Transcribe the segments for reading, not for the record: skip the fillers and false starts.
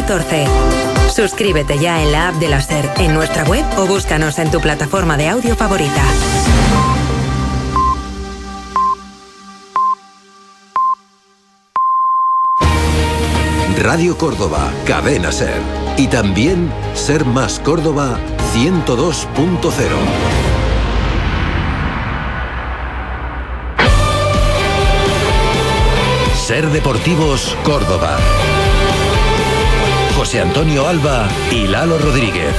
14. Suscríbete ya en la app de la SER, en nuestra web o búscanos en tu plataforma de audio favorita. Radio Córdoba, Cadena SER. Y también SER Más Córdoba 102.0. SER Deportivos Córdoba. José Antonio Alba y Lalo Rodríguez.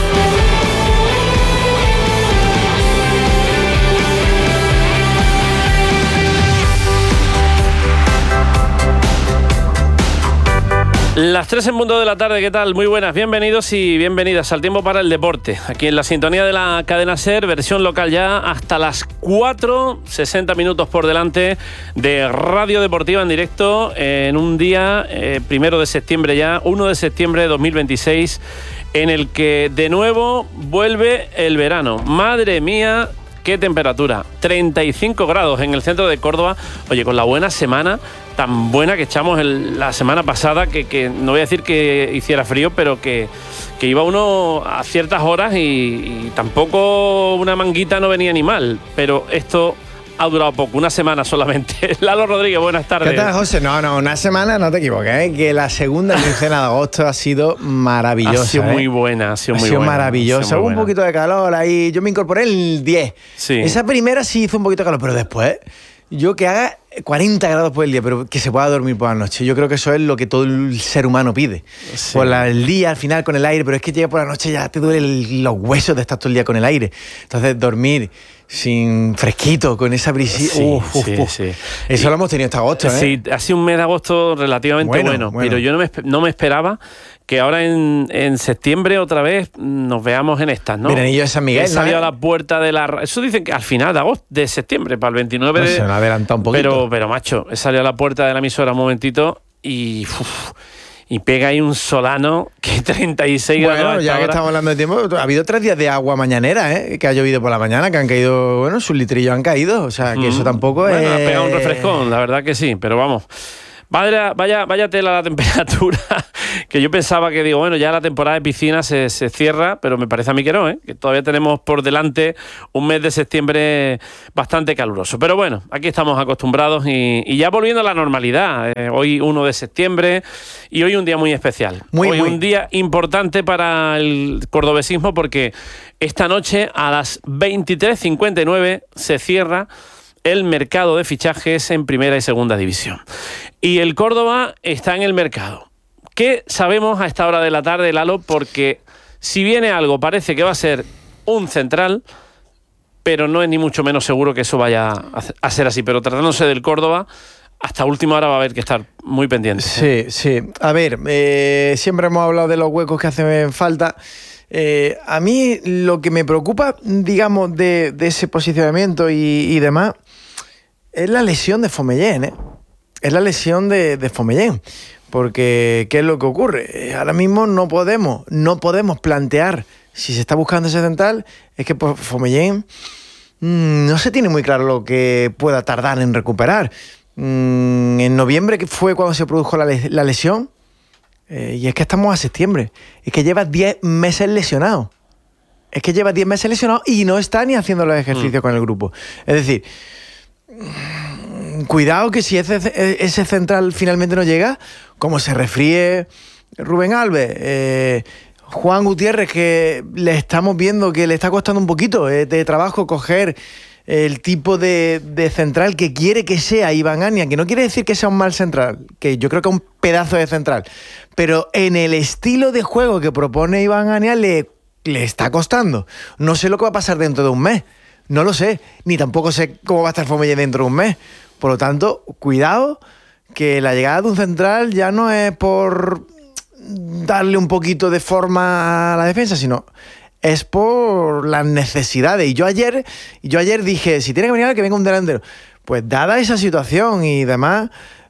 Las 3 en punto de la tarde, ¿qué tal? Muy buenas, bienvenidos y bienvenidas al Tiempo para el Deporte. Aquí en la sintonía de la cadena SER, versión local ya, hasta las 4, 60 minutos por delante de Radio Deportiva en directo en un día, 1 de septiembre ya, 1 de septiembre de 2026, en el que de nuevo vuelve el verano. Madre mía, qué temperatura, 35 grados en el centro de Córdoba. Oye, con la buena semana tan buena que echamos la semana pasada, que no voy a decir que hiciera frío, pero que iba uno a ciertas horas y tampoco una manguita no venía ni mal, pero esto ha durado poco, una semana solamente. Lalo Rodríguez, buenas tardes. ¿Qué tal, José? No, una semana, no te equivoques, ¿eh? Que la segunda quincena de agosto ha sido maravillosa. Ha sido muy buena, ha sido muy buena. Maravillosa. Hubo un poquito de calor ahí, yo me incorporé el 10. Sí. Esa primera sí hizo un poquito de calor, pero después, yo que haga 40 grados por el día, pero que se pueda dormir por la noche. Yo creo que eso es lo que todo el ser humano pide. Sí. Por el día, al final, con el aire, pero es que llega por la noche ya te duelen los huesos de estar todo el día con el aire. Entonces, dormir sin fresquito, con esa brisita. Sí. Eso lo hemos tenido hasta agosto, ¿eh? Sí, ha sido un mes de agosto relativamente bueno. Pero yo no me esperaba que ahora en septiembre otra vez nos veamos en estas, ¿no? Veranillo de San Miguel, he salido a la puerta de la... Eso dicen que al final de agosto, de septiembre, para el 29 de... Se me ha adelantado un poquito. Pero macho, he salido a la puerta de la emisora un momentito y pega ahí un solano que 36 grados. Bueno, ya que estamos hablando de tiempo, ha habido 3 días de agua mañanera, ¿eh? Que ha llovido por la mañana, que han caído, bueno, sus litrillos han caído, o sea, que eso tampoco es... Ha pegado un refrescón, la verdad que sí, pero vamos... Vaya tela la temperatura, que yo pensaba que, digo, bueno, ya la temporada de piscina se cierra, pero me parece a mí que no, que todavía tenemos por delante un mes de septiembre bastante caluroso. Pero bueno, aquí estamos acostumbrados y ya volviendo a la normalidad. Hoy 1 de septiembre y hoy un día muy especial. Hoy un día importante para el cordobesismo porque esta noche a las 23:59 se cierra el mercado de fichajes en primera y segunda división. Y el Córdoba está en el mercado. ¿Qué sabemos a esta hora de la tarde, Lalo? Porque si viene algo, parece que va a ser un central, pero no es ni mucho menos seguro que eso vaya a ser así. Pero tratándose del Córdoba, hasta última hora va a haber que estar muy pendientes. Sí. A ver, siempre hemos hablado de los huecos que hacen falta. A mí lo que me preocupa, digamos, de ese posicionamiento y demás, es la lesión de Fomellén, ¿eh? Es la lesión de Fomellén. Porque, ¿qué es lo que ocurre? Ahora mismo no podemos plantear, si se está buscando ese central, es que pues, Fomellén no se tiene muy claro lo que pueda tardar en recuperar. En noviembre, que fue cuando se produjo la lesión, y es que estamos a septiembre, es que lleva 10 meses lesionado. Y no está ni haciendo los ejercicios con el grupo. Es decir, cuidado que si ese central finalmente no llega, como se resfríe Rubén Alves, Juan Gutiérrez, que le estamos viendo que le está costando un poquito de trabajo coger el tipo de central que quiere que sea Iván Ania, que no quiere decir que sea un mal central, que yo creo que es un pedazo de central, pero en el estilo de juego que propone Iván Ania le está costando. No sé lo que va a pasar dentro de un mes, no lo sé, ni tampoco sé cómo va a estar Fomellén dentro de un mes. Por lo tanto, cuidado, que la llegada de un central ya no es por darle un poquito de forma a la defensa, sino es por las necesidades. Y yo ayer dije, si tiene que venir, que venga un delantero. Pues dada esa situación y demás,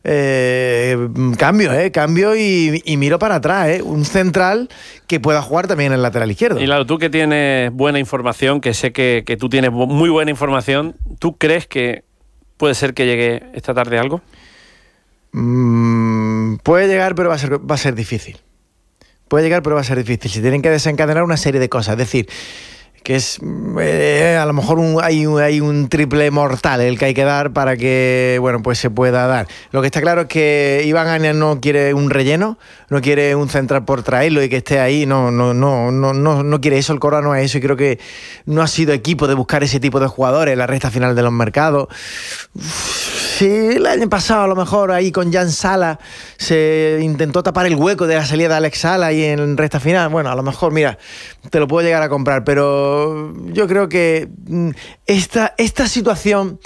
cambio y miro para atrás, un central que pueda jugar también en el lateral izquierdo. Y claro, tú que tienes buena información, que sé que tú tienes muy buena información, ¿tú crees que puede ser que llegue esta tarde algo? Puede llegar, pero va a ser difícil. Puede llegar, pero va a ser difícil. Se tienen que desencadenar una serie de cosas. Es decir, que es a lo mejor hay un triple mortal el que hay que dar para que, bueno, pues se pueda dar. Lo que está claro es que Iván Ania no quiere un relleno, no quiere un central por traerlo y que esté ahí, no quiere eso, el Córdoba no es eso, y creo que no ha sido equipo de buscar ese tipo de jugadores en la recta final de los mercados. Sí, el año pasado a lo mejor ahí con Jan Sala se intentó tapar el hueco de la salida de Alex Sala ahí en recta final. Bueno, a lo mejor, mira, te lo puedo llegar a comprar, pero yo creo que esta situación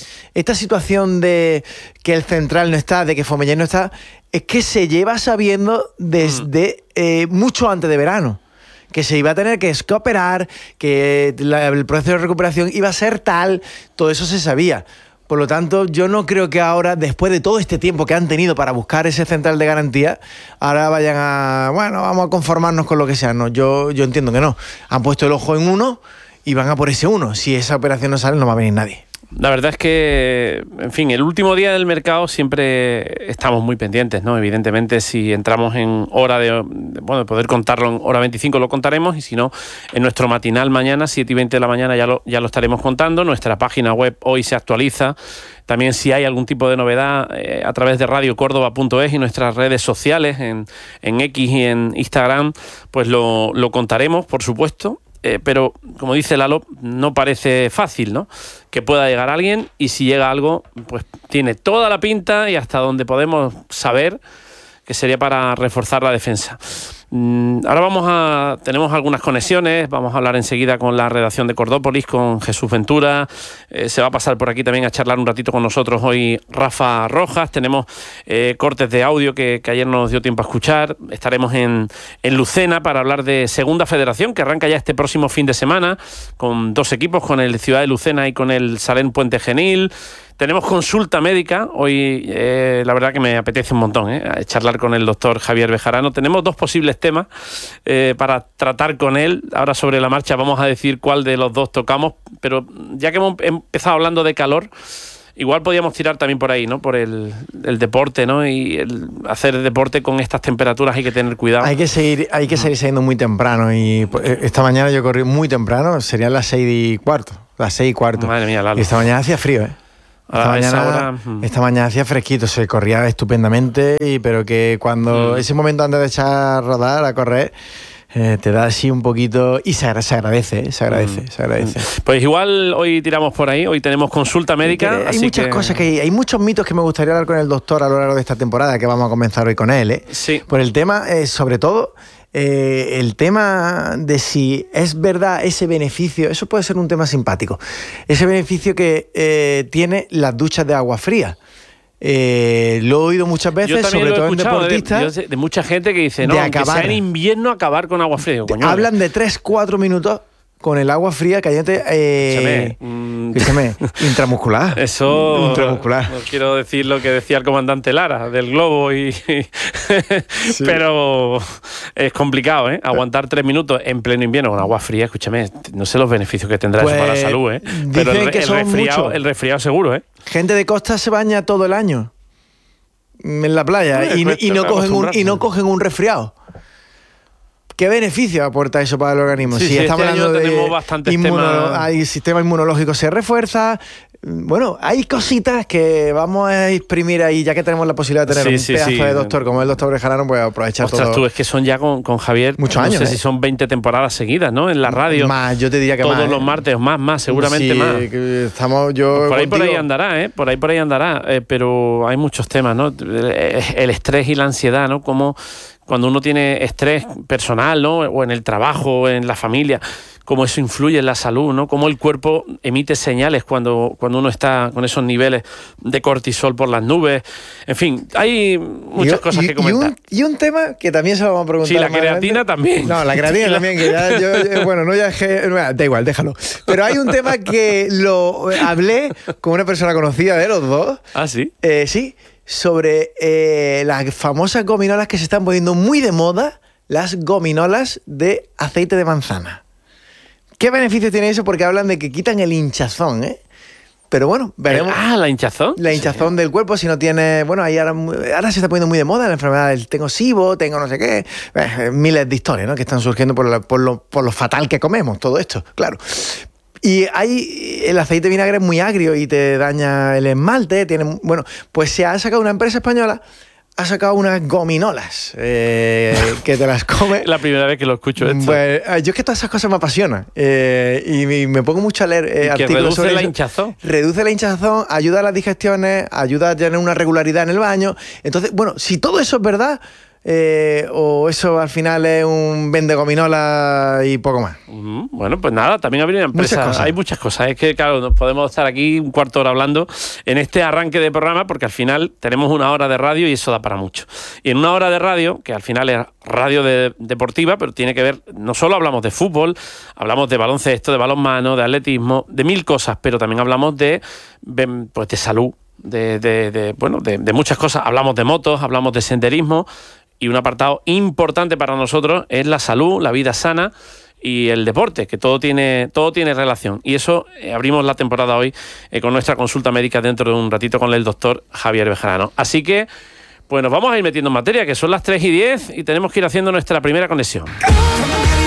de que el central no está, de que Fomellé no está, es que se lleva sabiendo desde mucho antes de verano. Que se iba a tener que operar, que el proceso de recuperación iba a ser tal, todo eso se sabía. Por lo tanto, yo no creo que ahora, después de todo este tiempo que han tenido para buscar ese central de garantía, ahora vayan vamos a conformarnos con lo que sea. No, yo entiendo que no. Han puesto el ojo en uno y van a por ese uno. Si esa operación no sale, no va a venir nadie. La verdad es que, en fin, el último día del mercado siempre estamos muy pendientes, ¿no? Evidentemente, si entramos en hora de poder contarlo en hora 25 lo contaremos, y si no, en nuestro matinal mañana, 7:20 de la mañana, ya lo estaremos contando. Nuestra página web hoy se actualiza. También si hay algún tipo de novedad a través de radiocórdoba.es y nuestras redes sociales en X y en Instagram, pues lo contaremos, por supuesto. Pero, como dice Lalo, no parece fácil, ¿no?, que pueda llegar alguien, y si llega algo, pues tiene toda la pinta y hasta donde podemos saber que sería para reforzar la defensa. Ahora tenemos algunas conexiones, vamos a hablar enseguida con la redacción de Cordópolis, con Jesús Ventura, se va a pasar por aquí también a charlar un ratito con nosotros hoy Rafa Rojas, tenemos cortes de audio que ayer nos dio tiempo a escuchar, estaremos en Lucena para hablar de Segunda Federación, que arranca ya este próximo fin de semana, con 2 equipos, con el Ciudad de Lucena y con el Salén Puente Genil. Tenemos consulta médica, hoy la verdad que me apetece un montón charlar con el doctor Javier Bejarano. Tenemos 2 posibles temas para tratar con él. Ahora sobre la marcha vamos a decir cuál de los 2 tocamos, pero ya que hemos empezado hablando de calor, igual podíamos tirar también por ahí, ¿no? Por el deporte, ¿no? Y el hacer deporte con estas temperaturas hay que tener cuidado. Hay que seguir saliendo muy temprano, y esta mañana yo corrí muy temprano, serían las 6:15. Las 6:15. Madre mía, Lalo. Y esta mañana hacía frío, Esta mañana hacía fresquito, se corría estupendamente, pero que cuando ese momento antes de echar a rodar, a correr, te da así un poquito y se agradece. Pues igual hoy tiramos por ahí, hoy tenemos consulta médica. Hay muchas cosas hay muchos mitos que me gustaría hablar con el doctor a lo largo de esta temporada, que vamos a comenzar hoy con él. Sí. Por el tema, sobre todo, el tema de si es verdad ese beneficio, eso puede ser un tema simpático, ese beneficio que tiene las duchas de agua fría. Lo he oído muchas veces, sobre todo en deportistas, de mucha gente que dice, no, aunque sea en invierno, acabar con agua fría. Hablan de 3-4 minutos con el agua fría caliente, escúchame, intramuscular. Eso, intramuscular. No quiero decir lo que decía el comandante Lara del globo, sí. Pero es complicado, aguantar 3 minutos en pleno invierno con agua fría, escúchame, no sé los beneficios que tendrá eso para la salud, pero el resfriado seguro, Gente de costa se baña todo el año en la playa y no cogen un resfriado. ¿Qué beneficio aporta eso para el organismo? Si estamos hablando de tenemos bastantes temas. El sistema inmunológico se refuerza. Bueno, hay cositas que vamos a exprimir ahí, ya que tenemos la posibilidad de tener un pedazo de doctor como el doctor Bejarano, pues aprovechar. Ostras, tú, es que son ya con Javier muchos años. No sé si son 20 temporadas seguidas, ¿no? En la radio. Más, yo te diría que todos más. Los martes, más, seguramente más. Estamos yo. Por ahí andará, por ahí andará. Pero hay muchos temas, ¿no? El estrés y la ansiedad, ¿no? Como cuando uno tiene estrés personal, ¿no? O en el trabajo, o en la familia, cómo eso influye en la salud, ¿no? Cómo el cuerpo emite señales cuando uno está con esos niveles de cortisol por las nubes. En fin, hay muchas cosas que comentar. Y un tema que también se lo vamos a preguntar. Sí, la creatina también. No, la creatina también, que ya da igual, déjalo. Pero hay un tema que lo hablé con una persona conocida de los dos. ¿Ah, sí? Sí, sobre las famosas gominolas que se están poniendo muy de moda, las gominolas de aceite de manzana. ¿Qué beneficio tiene eso? Porque hablan de que quitan el hinchazón, Pero bueno, veremos. La hinchazón. La hinchazón del cuerpo, si no tiene... Bueno, ahí ahora se está poniendo muy de moda la enfermedad del tengo SIBO, tengo no sé qué. Miles de historias, ¿no?, que están surgiendo por lo fatal que comemos, todo esto, claro. Y el aceite de vinagre es muy agrio y te daña el esmalte. Bueno, pues se ha sacado una empresa española, ha sacado unas gominolas que te las come. La primera vez que lo escucho esto. Pues, yo es que todas esas cosas me apasionan y me pongo mucho a leer artículos que reduce sobre la eso. hinchazón. Reduce la hinchazón, ayuda a las digestiones, ayuda a tener una regularidad en el baño. Entonces, bueno, si todo eso es verdad, o eso al final es un vende gominola y poco más. Bueno, pues nada, también habría una empresa. Hay muchas cosas. Es que, claro, nos podemos estar aquí un cuarto de hora hablando en este arranque de programa, porque al final tenemos una hora de radio y eso da para mucho. Y en una hora de radio, que al final es radio deportiva, pero tiene que ver, no solo hablamos de fútbol, hablamos de baloncesto, de balonmano, de atletismo, de mil cosas, pero también hablamos de salud, de muchas cosas. Hablamos de motos, hablamos de senderismo. Y un apartado importante para nosotros es la salud, la vida sana y el deporte, que todo tiene relación. Y eso abrimos la temporada hoy con nuestra consulta médica dentro de un ratito con el doctor Javier Bejarano. Así que, pues nos vamos a ir metiendo en materia, que son las 3:10 y tenemos que ir haciendo nuestra primera conexión.